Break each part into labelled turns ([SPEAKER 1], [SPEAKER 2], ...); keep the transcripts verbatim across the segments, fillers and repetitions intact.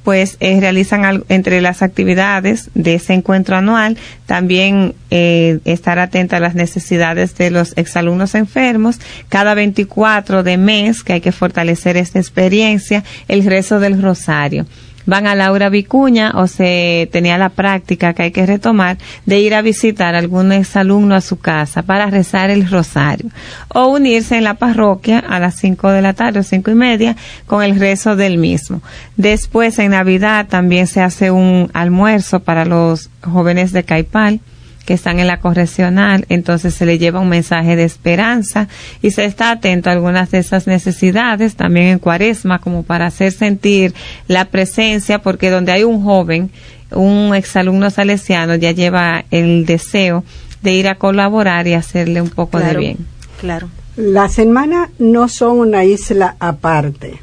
[SPEAKER 1] pues eh, realizan al, entre las actividades de ese encuentro anual, también eh, estar atenta a las necesidades de los exalumnos enfermos. Cada veinticuatro de mes, que hay que fortalecer esta experiencia, el rezo del rosario. Van a Laura Vicuña, o se tenía la práctica que hay que retomar de ir a visitar a algún exalumno a su casa para rezar el rosario, o unirse en la parroquia a las cinco de la tarde o cinco y media con el rezo del mismo. Después, en Navidad, también se hace un almuerzo para los jóvenes de Caipal que están en la correccional, entonces se le lleva un mensaje de esperanza y se está atento a algunas de esas necesidades, también en Cuaresma, como para hacer sentir la presencia, porque donde hay un joven, un exalumno salesiano, ya lleva el deseo de ir a colaborar y hacerle un poco
[SPEAKER 2] claro,
[SPEAKER 1] de bien.
[SPEAKER 2] Claro.
[SPEAKER 3] Las hermanas no son una isla aparte,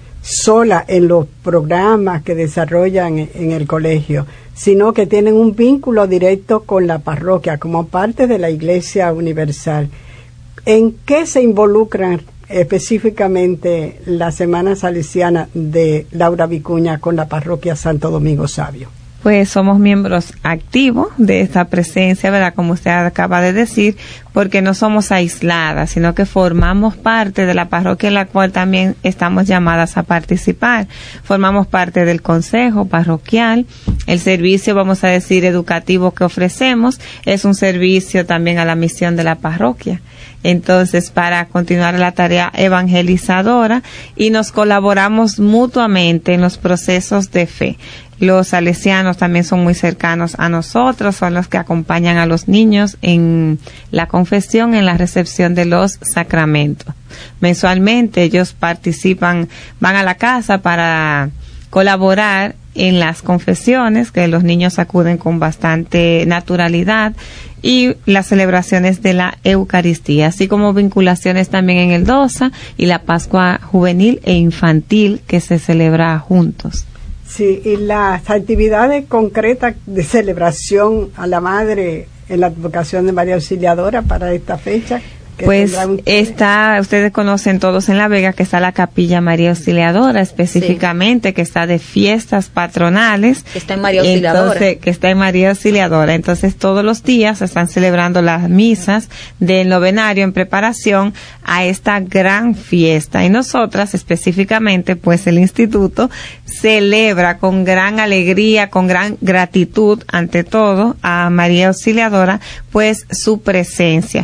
[SPEAKER 3] sola en los programas que desarrollan en el colegio, sino que tienen un vínculo directo con la parroquia como parte de la Iglesia Universal. ¿En qué se involucran específicamente la Semana Salesiana de Laura Vicuña con la parroquia Santo Domingo Sabio?
[SPEAKER 1] Pues somos miembros activos de esta presencia, ¿verdad? Como usted acaba de decir, porque no somos aisladas, sino que formamos parte de la parroquia en la cual también estamos llamadas a participar. Formamos parte del consejo parroquial. El servicio, vamos a decir, educativo que ofrecemos es un servicio también a la misión de la parroquia. Entonces, para continuar la tarea evangelizadora, y nos colaboramos mutuamente en los procesos de fe. Los salesianos también son muy cercanos a nosotros, son los que acompañan a los niños en la confesión, en la recepción de los sacramentos. Mensualmente ellos participan, van a la casa para colaborar en las confesiones, que los niños acuden con bastante naturalidad, y las celebraciones de la Eucaristía, así como vinculaciones también en el DOSA y la Pascua Juvenil e Infantil que se celebra juntos.
[SPEAKER 3] Sí, y las actividades concretas de celebración a la Madre en la advocación de María Auxiliadora para esta fecha.
[SPEAKER 1] Pues está, ustedes conocen todos en La Vega que está la Capilla María Auxiliadora específicamente, sí, que está de fiestas patronales.
[SPEAKER 2] Que está en María Auxiliadora.
[SPEAKER 1] Entonces, que está en María Auxiliadora. Entonces, todos los días se están celebrando las misas del novenario en preparación a esta gran fiesta. Y nosotras, específicamente, pues el Instituto celebra con gran alegría, con gran gratitud, ante todo, a María Auxiliadora, pues su presencia.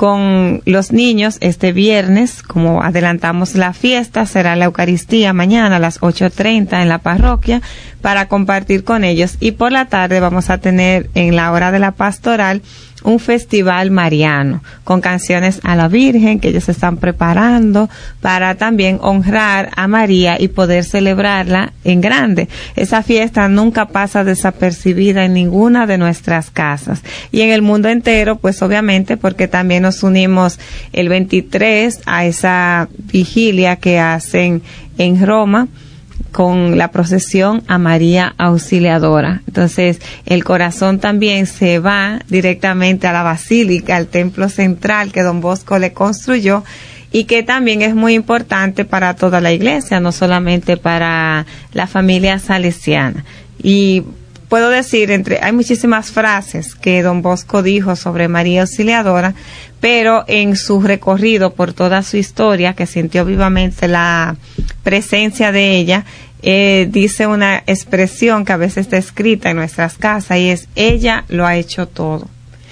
[SPEAKER 1] Con los niños, este viernes, como adelantamos la fiesta, será la Eucaristía mañana a las ocho treinta en la parroquia para compartir con ellos. Y por la tarde vamos a tener en la hora de la pastoral un festival mariano con canciones a la Virgen que ellos están preparando para también honrar a María y poder celebrarla en grande. Esa fiesta nunca pasa desapercibida en ninguna de nuestras casas y en el mundo entero, pues obviamente, porque también nos unimos el veintitrés a esa vigilia que hacen en Roma con la procesión a María Auxiliadora. Entonces, el corazón también se va directamente a la basílica, al templo central que Don Bosco le construyó y que también es muy importante para toda la iglesia, no solamente para la familia salesiana. Y puedo decir, entre hay muchísimas frases que Don Bosco dijo sobre María Auxiliadora, pero en su recorrido por toda su historia, que sintió vivamente la presencia de ella, eh, dice una expresión que a veces está escrita en nuestras casas y es: ella lo ha hecho todo.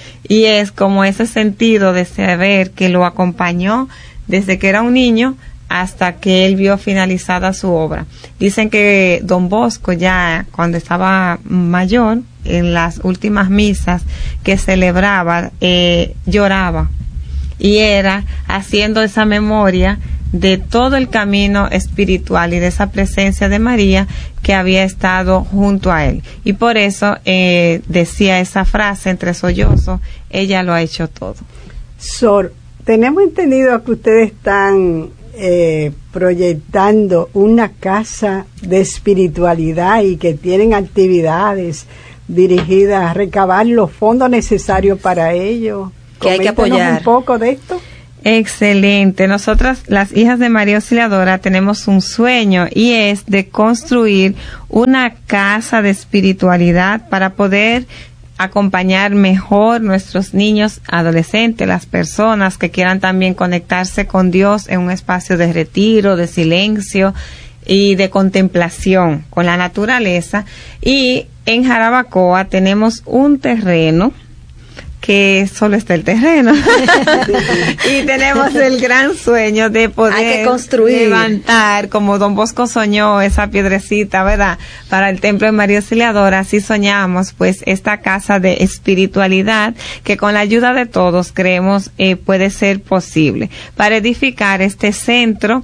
[SPEAKER 1] Y es como ese sentido de saber que lo acompañó desde que era un niño hasta que él vio finalizada su obra. Dicen que Don Bosco, ya cuando estaba mayor, en las últimas misas que celebraba, eh, lloraba, y era haciendo esa memoria de todo el camino espiritual y de esa presencia de María que había estado junto a él. Y por eso eh, decía esa frase entre sollozos: ella lo ha hecho todo.
[SPEAKER 3] Sor, tenemos entendido que ustedes están eh, proyectando una casa de espiritualidad y que tienen actividades dirigidas a recabar los fondos necesarios para ello.
[SPEAKER 2] Que hay que apoyar.
[SPEAKER 3] Un poco de esto.
[SPEAKER 1] Excelente. Nosotras, las hijas de María Auxiliadora, tenemos un sueño y es de construir una casa de espiritualidad para poder acompañar mejor nuestros niños, adolescentes, las personas que quieran también conectarse con Dios en un espacio de retiro, de silencio y de contemplación con la naturaleza. Y en Jarabacoa tenemos un terreno que solo está el terreno y tenemos el gran sueño de poder
[SPEAKER 2] Hay que construir.
[SPEAKER 1] levantar, como Don Bosco soñó, esa piedrecita, ¿verdad?, para el templo de María Auxiliadora. Así soñamos pues esta casa de espiritualidad que con la ayuda de todos creemos eh, puede ser posible para edificar este centro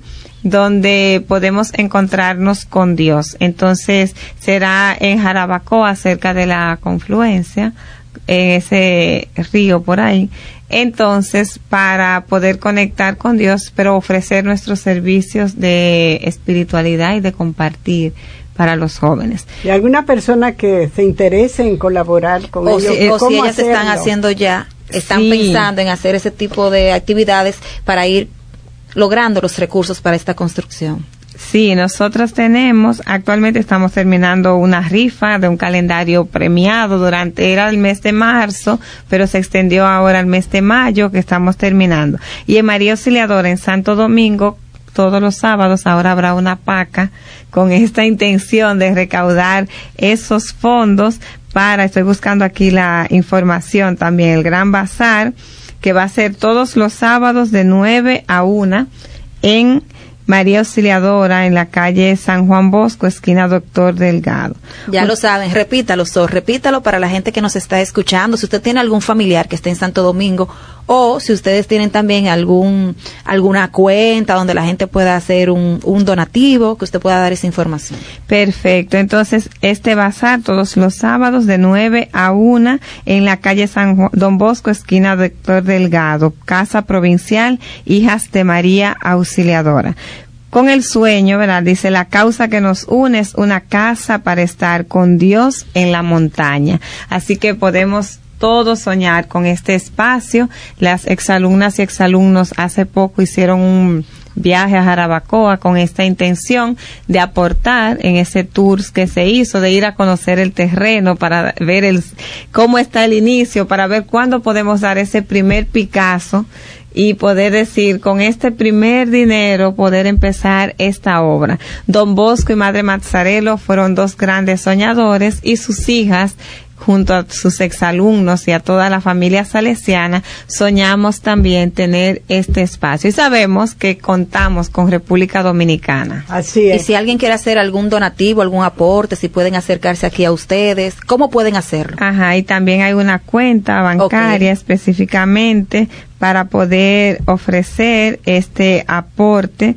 [SPEAKER 1] donde podemos encontrarnos con Dios. Entonces será en Jarabacoa, cerca de la confluencia, en ese río por ahí. Entonces, para poder conectar con Dios, pero ofrecer nuestros servicios de espiritualidad y de compartir para los jóvenes.
[SPEAKER 3] ¿Y alguna persona que se interese en colaborar con
[SPEAKER 2] o
[SPEAKER 3] ellos?
[SPEAKER 2] Si, o si ellas
[SPEAKER 3] hacerlo?
[SPEAKER 2] están haciendo ya, están
[SPEAKER 1] Sí.
[SPEAKER 2] pensando en hacer ese tipo de actividades para ir logrando los recursos para esta construcción.
[SPEAKER 1] Sí, nosotros tenemos, actualmente estamos terminando una rifa de un calendario premiado durante, era el mes de marzo, pero se extendió ahora al mes de mayo que estamos terminando. Y en María Auxiliadora, en Santo Domingo, todos los sábados ahora habrá una paca con esta intención de recaudar esos fondos para, estoy buscando aquí la información también, el Gran Bazar, que va a ser todos los sábados de nueve a una en María Auxiliadora, en la calle San Juan Bosco, esquina Doctor Delgado.
[SPEAKER 2] Ya pues, lo saben, repítalo, so, repítalo para la gente que nos está escuchando. Si usted tiene algún familiar que esté en Santo Domingo, o si ustedes tienen también algún alguna cuenta donde la gente pueda hacer un, un donativo, que usted pueda dar esa información.
[SPEAKER 1] Perfecto. Entonces, este bazar todos los sábados de nueve a una en la calle San Juan, Don Bosco, esquina Doctor Delgado, Casa Provincial, Hijas de María Auxiliadora. Con el sueño, ¿verdad? Dice, la causa que nos une es una casa para estar con Dios en la montaña. Así que podemos todos soñar con este espacio. Las exalumnas y exalumnos hace poco hicieron un viaje a Jarabacoa con esta intención de aportar en ese tour que se hizo, de ir a conocer el terreno para ver el cómo está el inicio, para ver cuándo podemos dar ese primer Picasso y poder decir, con este primer dinero, poder empezar esta obra. Don Bosco y Madre Mazzarello fueron dos grandes soñadores y sus hijas, junto a sus exalumnos y a toda la familia salesiana, soñamos también tener este espacio. Y sabemos que contamos con República Dominicana.
[SPEAKER 3] Así es.
[SPEAKER 2] Y si alguien quiere hacer algún donativo, algún aporte, si pueden acercarse aquí a ustedes, ¿cómo pueden hacerlo?
[SPEAKER 1] Ajá, y también hay una cuenta bancaria okay. específicamente para poder ofrecer este aporte,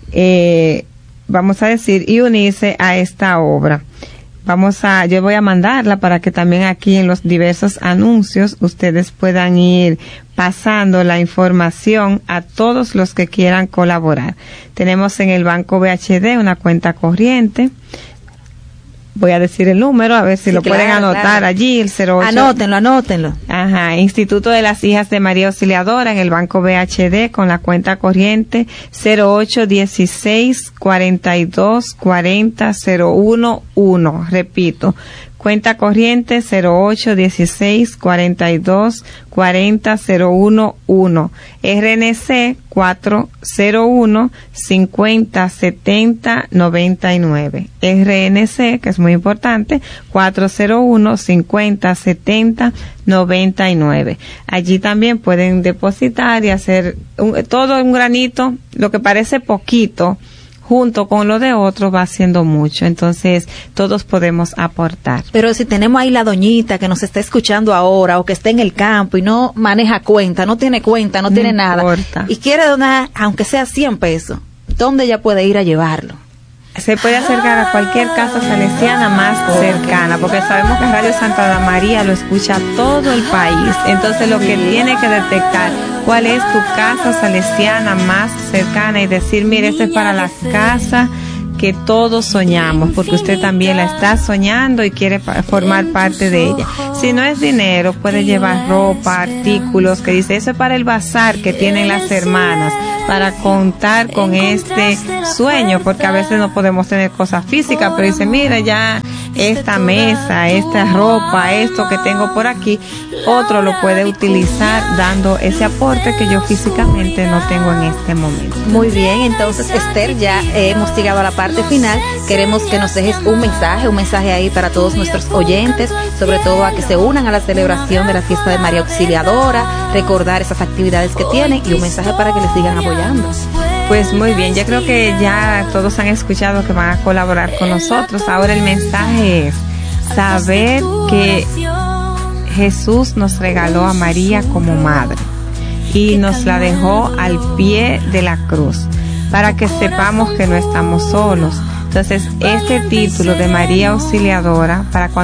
[SPEAKER 1] eh, vamos a decir, y unirse a esta obra. Vamos a, yo voy a mandarla para que también aquí en los diversos anuncios ustedes puedan ir pasando la información a todos los que quieran colaborar. Tenemos en el Banco B H D una cuenta corriente. Voy a decir el número, a ver si sí, lo claro, pueden anotar claro. allí, el cero ocho.
[SPEAKER 2] Anótenlo, anótenlo.
[SPEAKER 1] Ajá, Instituto de las Hijas de María Auxiliadora en el Banco B H D con la cuenta corriente cero ocho dieciséis cuarenta y dos cuarenta cero uno uno. Repito, cuenta corriente cero ocho dieciséis cuarenta y dos cuarenta cero uno uno. R N C cuatro cero uno cincuenta setenta noventa y nueve. R N C, que es muy importante, cuatro cero uno cincuenta setenta noventa y nueve. Allí también pueden depositar y hacer un, todo un granito, lo que parece poquito, junto con lo de otros va haciendo mucho, entonces todos podemos aportar.
[SPEAKER 2] Pero si tenemos ahí la doñita que nos está escuchando ahora o que está en el campo y no maneja cuenta, no tiene cuenta, no, no tiene nada
[SPEAKER 1] importa.
[SPEAKER 2] Y quiere donar, aunque sea cien pesos, ¿dónde ella puede ir a llevarlo?
[SPEAKER 1] Se puede acercar a cualquier casa salesiana más cercana, porque sabemos que Radio Santa María lo escucha todo el país. Entonces lo que tiene que detectar cuál es tu casa salesiana más cercana y decir, mire, esto es para la casa que todos soñamos, porque usted también la está soñando y quiere pa- formar parte de ella. Si no es dinero, puede llevar ropa, artículos, que dice, eso es para el bazar que tienen las hermanas, para contar con este sueño, porque a veces no podemos tener cosas físicas, pero dice, mira, ya esta mesa, esta ropa, esto que tengo por aquí, otro lo puede utilizar dando ese aporte que yo físicamente no tengo en este momento.
[SPEAKER 2] Muy bien, entonces Esther, ya hemos llegado a la parte final. Queremos que nos dejes un mensaje, un mensaje ahí para todos nuestros oyentes, sobre todo a que se unan a la celebración de la fiesta de María Auxiliadora, recordar esas actividades que tienen y un mensaje para que les sigan apoyando.
[SPEAKER 1] Pues muy bien, yo creo que ya todos han escuchado que van a colaborar con nosotros. Ahora el mensaje es saber que Jesús nos regaló a María como madre y nos la dejó al pie de la cruz para que sepamos que no estamos solos. Entonces, este título de María Auxiliadora, para cuando